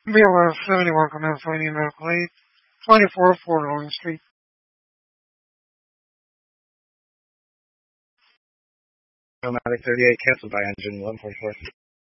BLS 71 commence landing medical aid, 24 Fort Owens Street. Nomadic 38 canceled by engine 144.